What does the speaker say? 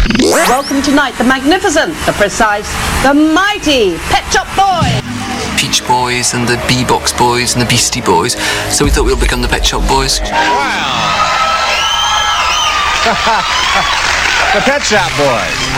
Welcome tonight, the magnificent, the precise, the mighty Pet Shop Boys. Peach Boys and the Bebox Boys and the Beastie Boys. So we thought we'll become the Pet Shop Boys. Wow. The Pet Shop Boys.